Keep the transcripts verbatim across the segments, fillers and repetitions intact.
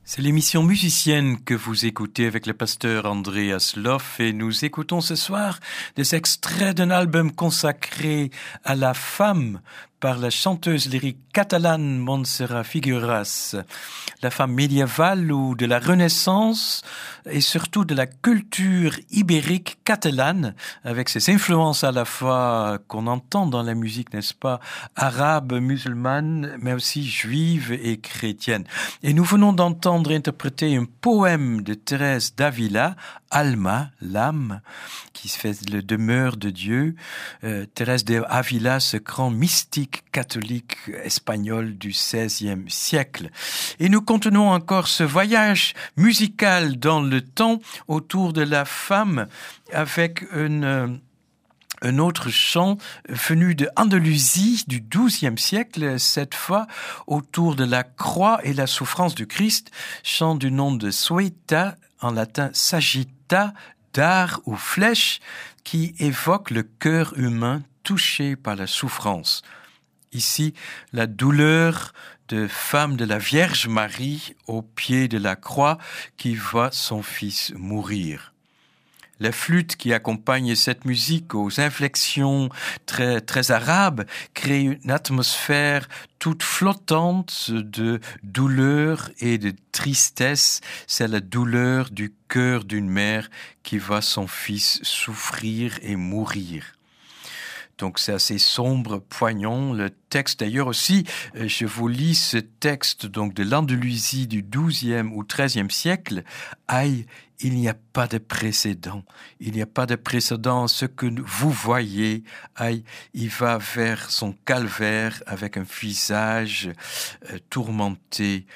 C'est l'émission musicienne que vous écoutez avec le pasteur Andreas Loff et nous écoutons ce soir des extraits d'un album consacré à la femme par la chanteuse lyrique catalane Montserrat Figueras, la femme médiévale ou de la Renaissance et surtout de la culture ibérique catalane avec ses influences à la fois qu'on entend dans la musique, n'est-ce pas, arabe, musulmane, mais aussi juive et chrétienne. Et nous venons d'entendre interpréter un poème de Thérèse d'Avila, Alma, l'âme, qui se fait le demeure de Dieu. Euh, Thérèse d'Avila, ce grand mystique catholique espagnol du seizième siècle. Et nous continuons encore ce voyage musical dans le temps autour de la femme avec une... un autre chant venu de Andalousie du douzième siècle, cette fois autour de la croix et la souffrance du Christ, chant du nom de Sueta, en latin sagitta, dard ou flèche, qui évoque le cœur humain touché par la souffrance. Ici, la douleur de femme de la Vierge Marie au pied de la croix qui voit son fils mourir. La flûte qui accompagne cette musique aux inflexions très, très arabes crée une atmosphère toute flottante de douleur et de tristesse. C'est la douleur du cœur d'une mère qui voit son fils souffrir et mourir. Donc c'est assez sombre, poignant. Le texte d'ailleurs aussi, je vous lis ce texte donc de l'Andalousie du douzième ou treizième siècle. Aïe, il n'y a pas de précédent. Il n'y a pas de précédent. Ce que vous voyez, aïe, il va vers son calvaire avec un visage euh, tourmenté,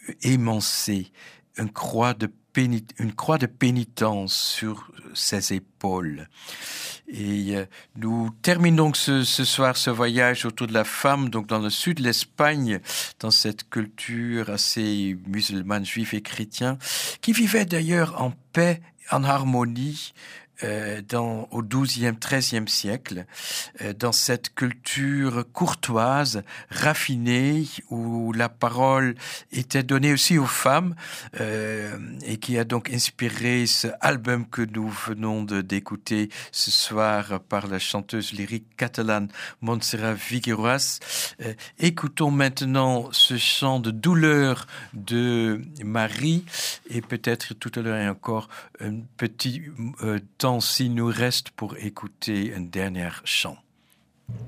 émancé, une croix de pénit- une croix de pénitence sur ses épaules. Et euh, nous terminons ce, ce soir ce voyage autour de la femme, donc dans le sud de l'Espagne, dans cette culture assez musulmane, juive et chrétien, qui vivait d'ailleurs en paix, en harmonie, euh, dans, au douzième, treizième siècle, euh, dans cette culture courtoise, raffinée, où la parole était donnée aussi aux femmes, euh, et qui a donc inspiré ce album que nous venons de, d'écouter ce soir par la chanteuse lyrique catalane Montserrat Figueras. Euh, écoutons maintenant ce chant de douleur de Marie, et peut-être tout à l'heure encore un petit euh, temps s'il nous reste pour écouter un dernier chant.